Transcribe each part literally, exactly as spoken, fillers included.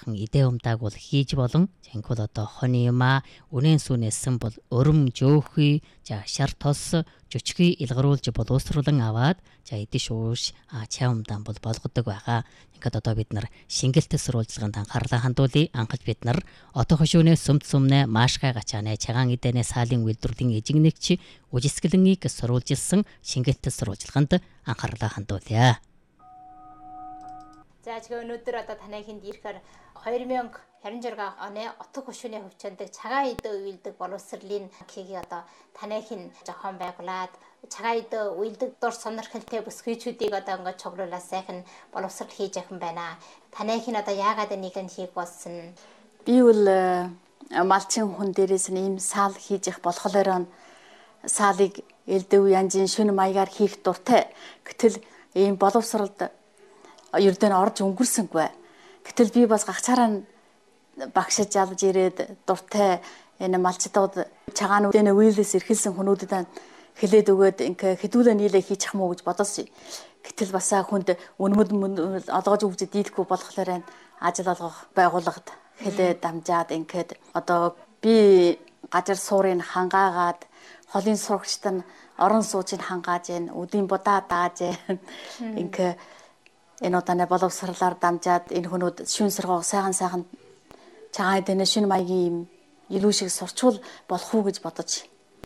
сайхан идэ умдааг бол хийж болон жинхэнэ одоо хоны юмаа үнэн сүнэсэн бол өрөм жөөхий за шар тос жөчгий илгаруулж боловсруулан аваад за идэж ууш чай умдаан бол болгодог байгаа. Ингээд одоо бид нар шингэлтэй сурвалжлаганд анхаарлаа хандуулъя. Анхаж бид нар одоо хошүүнээ сүмд сүмнэ маашгай гачаанэ чагаан идэнэ саалын үйлдвэрлэлийн эжигнэгч үжисгэлэнгийг сурвалжилсан шингэлтэй сурвалжлаганд анхаарлаа хандуулъя. За тэгээ өнөөдөр одоо танай хүнд ирэхээр хоёр мянга харин жирга оны отог хөшөөний хөвчөндөг цагаан идэ уйлдэг боловсролын кийг одоо танай хин жохон байгуулад цагаан идэ уйлдэг дор сонирхолтой бүсгүйчүүдийг одоо ингээд цуглуулаад сайхан боловсрол хийж яхан байна. Танай хин одоо яагаад энийг нь хийх болсон? Би бол малчин хүн дээрээс нь ийм саал хийж явах болохоор саалыг элдэв янзын шүн маягаар хийх дуртай. Гэтэл ийм боловсролд ердөө орж өнгөрсөнгүй. Гэтэл би бас гагцаараа багшиж ялж ирээд дуртай энэ малчдууд чагаануудын үйлээс эрхэлсэн хүмүүдэд хэлээд өгөөд ингээ хэдүүлээ нийлээ хийчих юм уу гэж бодсон. Гэтэл бас хүнд өнмөд олгож өгч дийлэхгүй болохоор ажил олгох байгууллагад хэлээд дамжаад ингээд одоо би газар суурыг хангаагаад холын сурагчд нь орон суучийг хангааж гэн өдийн будаа дааж гэн ингээ энэ удаа боловсралаар дамжаад энэ хүмүүд шүүн сургууль сайхан сайхан цагаан идэ шин маягийн илүү шиг сурчвал болох уу гэж бодож.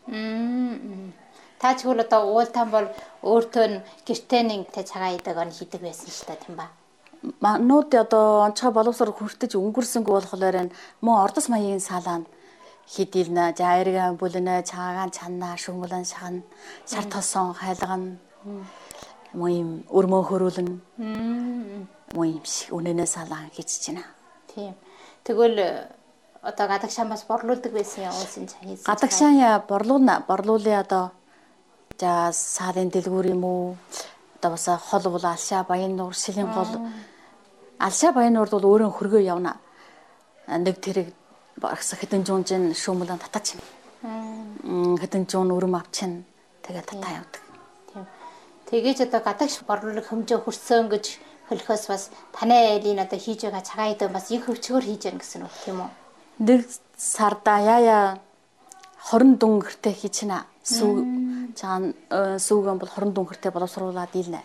Та чигүүл одоо уултан бол өөртөө гэртээ нэг тэ цагаан идэг он хийдэг байсан л та тийм ба. Манууд одоо онцгой боловсрол хүртэж өнгөрсөнгөө болохоор мөн ордос маягийн саалаанд хийдэлнэ. За эргэн бүлэнэ цагаан чанаа шүмглэн шахан шар тосон хайлган мөн өрмөө хөрүүлэн мөн юм шиг үнэнээ салаан хийж байна. Тийм. Тэгвэл одоо гадагшаан бас борлуулдаг байсан юм уусын хийж. Гадагшаан борлуулна. Борлуулъя одоо за саалын дэлгүүр юм уу? Одоо бас хол бол алшаа баян нуур шилийн гол. Алшаа баян нуурд бол өөрөө хөргөө явна. Нэг тэрэг багс хэдэн жуунжин шүүмлэн татаач. Хэдэн жуун өрөм авчин тэгээд татаа явдаг. Тэгэж одоо гадагш борлуулах хэмжээ хүрсэн гэж хэлэхээс бас танай айлын одоо хийж байгаа цагаан идэ бас их хөвчгөр хийж яана гэсэн үг тийм үү? Нэг сарда яя хорон дүн гэртээ хийчихнэ. Сүү чаан сүүгэн бол хорон дүн гэртээ боловсруулаад дийлнэ.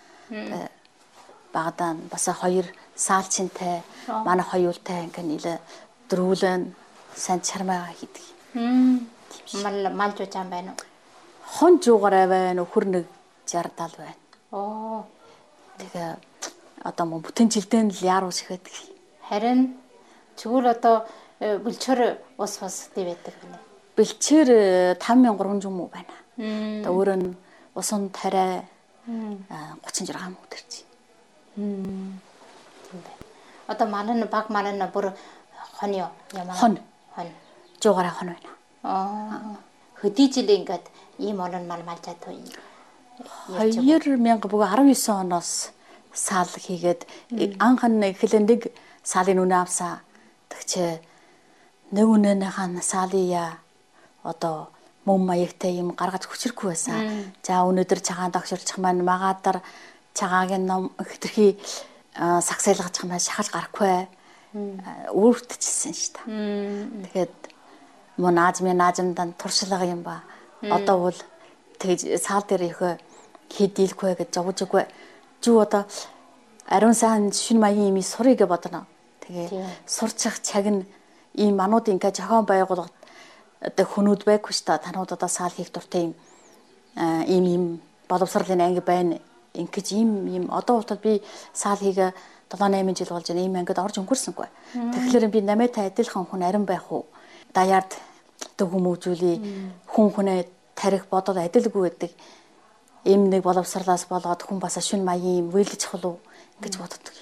Багадаа бас хоёр саалчинтай манай хоёултай ингээ нэлээ дөрвөлэн сайн чармаа хийдэг. Мал мал жуужаан байна уу? Хон жуугараа байна өхөр нэг шард тал байна. Оо. Тэгээ одоо мөн бүтэн жилдээ л яаруу шихэд. Харин чигүүл одоо бэлчээр ус бас тий байдаг байна. Бэлчээр таван мянга гурван жим уу байна. Одоо өөрөө нь усан тариа гучин жиргам өдөрч. Тийм байна. Одоо малын баг малын бүр хон юу ямар хон хон жуугараа хон байна. Аа. Хөдий жил ингээд ийм олон мал малжаад байна. хоёр мянга бүгд арав есөн оноос саал хийгээд анхан эхлэн нэг саалын үнэ авсаа. Тэгчээ нэг үнэнийхэн саалия одоо мөн маягтай юм гаргаж хүчрэхгүй байсан. За өнөөдөр цагаан дагширчих маань магадаар цагаагийн ном хэтэрхий сагсайлгаж маань шахаж гарахгүй өөртөжсэн шүү дээ. Тэгэхээр мөн наажмын наажмдан туршлага юм ба. Одоо бол тэгж саал дээр их хийдэлгүй гэж зогж өгөө. Жүү одоо ариун сайн шин маягийн юм сурыг бодно. Тэгээ сурчих цаг нь ийм манууд ингээ зохион байгуулалт одоо хүмүүд байггүй шүү дээ. Танууд одоо саал хийх дуртай юм ийм ийм боловсролын анги байна. Ингэж ийм ийм одоо утад би саал хийгээ долоо найман жил болж байна. Ийм ангид орж өнгөрсөнгүй. Тэгэхээр би намайтай адилхан хүн арин байх уу? Даяард төв хүмүүжүүлээ хүн хүнээ тарих бодол адилгүй байдаг. Ийм нэг боловсрлаас болоод хүн бас шин маягийн юм үйлдэж хол уу гэж боддог.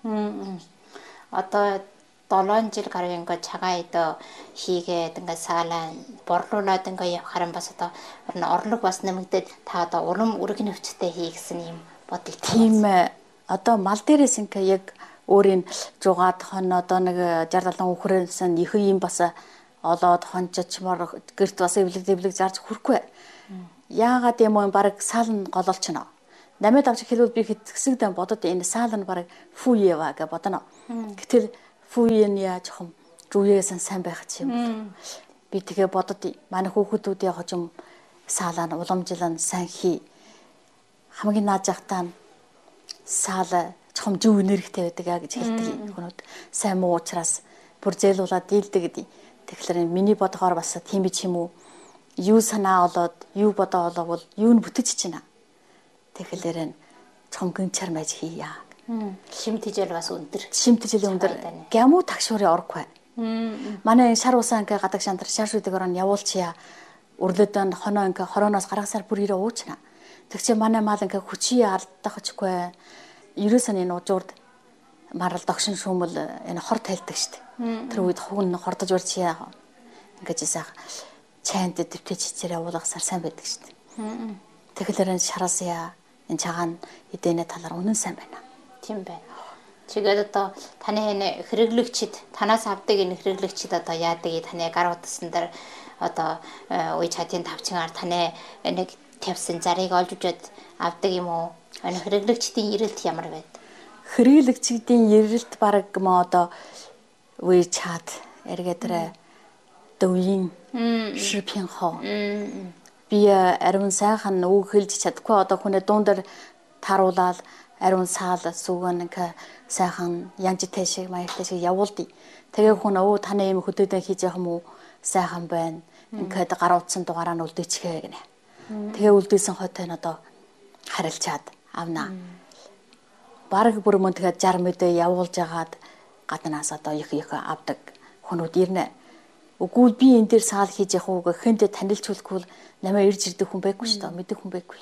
Одоо долоон жил гаруй ингээ цагаан идэ хийгээд ингээ саалаа борлуулад ингээ явахаар бас одоо орлого бас нэмэгдээд та одоо урам үрэг нөвчтэй хий гэсэн юм бодол тийм ээ. Одоо мал дээрээс ингээ яг өөрийн жугаад хон одоо нэг шард талан үхрээс нь их юм бас олоод хонччмор гэрт бас эвлэг дэвлэг зарж хүрхгүй. Яагаад юм уу баг саал нь гололчно. Намайд авч хэлвэл би хэсэгдэн бодод энэ саал нь баг фүүева гэж бодно. Гэтэл фүүн яа жоохон рүүгээсэн сайн байх ч юм. Би тэгээ бодод манай хүүхдүүд яг ч юм саалаа уламжлан сайн хий. Хамгийн нааж ахтаа саал жоохон зөв энергитэй байдаг а гэж хэлдэг хүмүүс. Сайн муу учраас бүр зээлуулаад дийлдэг гэдэг. Тэгэхээр миний бодгоор бас тийм биш юм уу? Юу санаа олоод, юу бодоо олоод юу нь бүтэж чинь. Тэгэхээр жоохон гинчар мэж хийя. Шимтжэл бас өндөр. Шимтжэл өндөр. Гямуу тагшуурын оргүй. Манай шар усаа ингээ гадаг шантар шар шүдэг орон явуулчихъя. Өрлөдөн хоноо ингээ хорооноос гаргасаар бүр ирээ уучна. Тэгчээ манай мал ингээ хүчий алдах чгүй. Ерөөсөн энэ ужуурд марал догшин шүүмэл энэ хор тайлдаг штт. Тэр үед хугн хордож урчия. Ингээ жисаа чайнд дэвтэж чичээр явуулгасаар сайн байдаг штт. Тэгэхээр энэ шараас яа энэ цагаан эдэнэ талаар үнэн сайн байна. Тийм байна. Тэгээд одоо таны энэ хэрэглэгчид танаас авдаг энэ хэрэглэгчид одоо яадаг таны гар утсан дээр одоо үе чатын тавчингаар таны нэг тавьсан зарыг олж үжээд авдаг юм уу? Энэ хэрэглэгчдийн ирэлт ямар байд? Хэрэглэгчдийн ирэлт баг мо одоо үе чат эргээдрэ дөвийн шипин хоо. Би ариун сайхан үг хэлж чадахгүй одоо хүнээ дуундар таруулаад ариун саал сүгэн ингээ сайхан янжтай шиг маягтай шиг явуулдий. Тэгээ хүн өө таны юм хөдөөдөө хийж явах юм уу? Сайхан байна. Ингээд гар утсан дугаараа нь үлдээчихээ гинэ. Тэгээ үлдээсэн хойтой нь одоо харилцаад авнаа. Бараг бүр мөн тэгээ жар мэдээ явуулж агаад гаднаас одоо их их авдаг хүнүүд ирнэ. Үгүй би энэ дээр саал хийж явах уу гэхэндээ танилцуулгүй намайг ирж ирдэг хүн байхгүй шүү дээ. Мэддэг хүн байхгүй.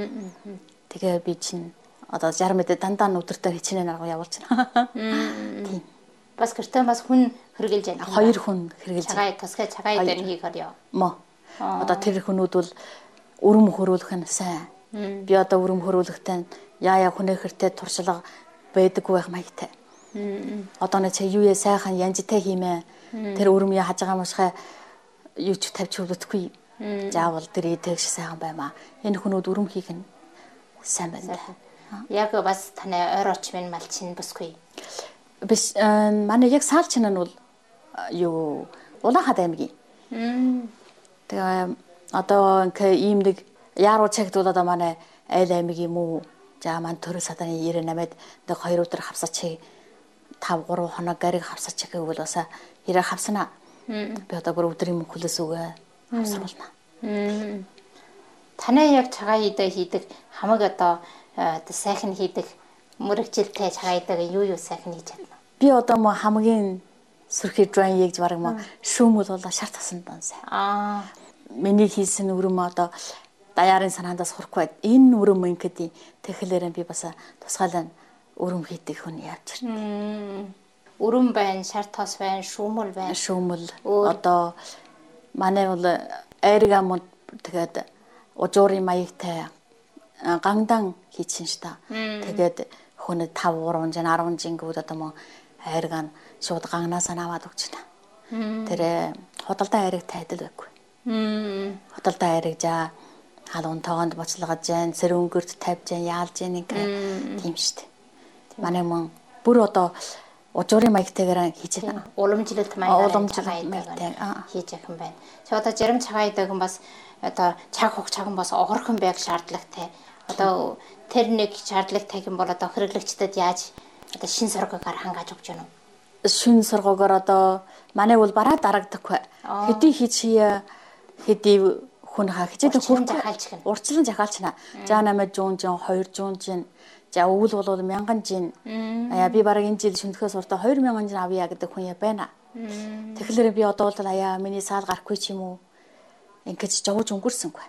Тэгээ би чинь одоо жар мэдээ дандаа нүдэртээ хичнээн арга явуулчихна. Тийм. Бас гэртээ бас хүн хэрглэж байна. Хоёр хүн хэрглэж. Цагаа тусгай цагаа дээр хийх орё. Мо. Одоо тэр хүнүүд бол өрөм хөрөөлөх нь сайн. Би одоо өрөм хөрөөлөхтэй яа яа хүнээ хэртэй туршлага байдаггүй байх маягтай. Одоо нэг чи юу яа сайхан янжтай хиймээ. Тэр өрөм яа хаж байгаа мушхай юу ч тавьж өгдөггүй. Заавал тэр идэгш сайхан баймаа. Энэ хүнүүд өрөм хийх нь сайн байна. Яг бас таны ойр очмын мал чинь бүсгүй. Биш манай яг саал чинь нь бол юу Улаанхад аймгийн. Тэгээ одоо ингээ ийм нэг яаруу цагт бол одоо манай айл аймгийн юм уу? За маань төрөө саданы нирэ намайд нэг хоёр өдөр хавсаачих тав гурав хоног гариг хавсаачих гэвэл бас ирээ хавснаа. Би одоо бүр өдрийн мөнхлөөс үгээ хавсруулна. Танай яг цагаан идэ хийдэг хамаг одоо сайхан хийдэг мөрөгжилтэй цагаан идэ юу юу сайхан хийж чадна. Би одоо мо хамгийн сүрхий драйн ягж бараг мо шүүмэл болоо шар тасан дансаа. Аа миний хийсэн өрөм одоо даяарын санаандаас сурахгүй. Энэ өрөм ингэдэг. Тэгэхээр би бас тусгаалan өрөм хийдэг хүн явж байна. Өрөм байна, шар тос байна, шүүмэл байна. Шүүмэл одоо манай бол айрга мод тэгээд ужуурын маягтай гандан хийчихсэн ш та. Тэгээд хүн тав гурван жин арван жин гэвэл одоо мо айрга нь шууд ганганаас аваад өгч байна. Тэр худалдан айраг тайдал байхгүй. Худалдан айраг жаа халуун тоогонд боцлогож जैन сэр өнгөрт тавьж जैन яалж जैन нэг тийм шүү дээ. Манай мөн бүр одоо ужуурын маягтайгаар хийж байна. Уламжлалт маягаар хийж явах юм байна. Чи одоо жарим цагаан идэг хүн бас одоо цаг хуг цаган бас огорхон байг шаардлагатай. Одоо тэр нэг шаардлагатай юм бол одоо хэрэглэгчдэд яаж одоо шин соргоогоор хангааж өгч байна уу? Шин соргоогоор одоо манай бол бараа дарагдаггүй. Хэдий хийж хэдий хүн хаа хичээд хүн захиалч гэнэ. Урчлан захиалчна. За намайг жуун жин хоёр жуун жин. За өвөл бол мянган жин. Аяа би бараг энэ жил шүндэхээс уртаа хоёр мянган жин авъя гэдэг хүн я байна. Тэгэхээр би одоо бол аяа миний саал гарахгүй ч юм уу. Ингээд жовж өнгөрсөнгүй.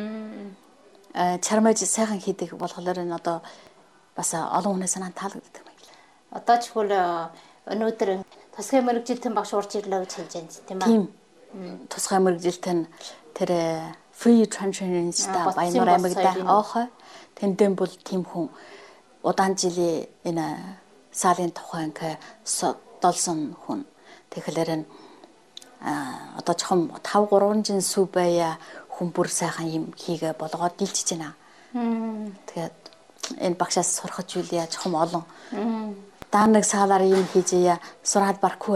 Э чармаж сайхан хийдэг болохоор энэ одоо бас олон хүнээс санаа таалагддаг юм байна. Одоо ч хөл өнөөдөр тусгай мэрэгжилтэн багш урж ирлээ гэж хэлж байна тийм ба. Тийм. Тусгай мэрэгжилтэн тэр free transgender баянаар аймагда оохой тэндэн бол тийм хүн удаан жилийн энэ саалын тухайн ингээ долсон хүн. Тэгэхээр энэ одоо чухам тав гурван жин сүв байя хүн бүр сайхан юм хийгээ болгоод дилжиж байна. Тэгээд энэ багшаас сурахж үйл яаж хом олон Даанаг саалаар юм хийжээ. Сураад барахгүй